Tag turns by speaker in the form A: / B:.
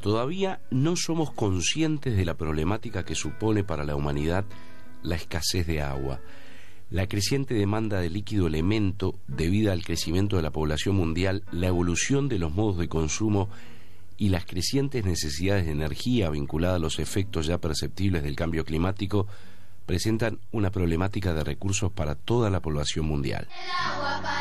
A: Todavía no somos conscientes de la problemática que supone para la humanidad la escasez de agua. La creciente demanda de líquido elemento debido al crecimiento de la población mundial, la evolución de los modos de consumo y las crecientes necesidades de energía vinculadas a los efectos ya perceptibles del cambio climático presentan una problemática de recursos para toda la población mundial.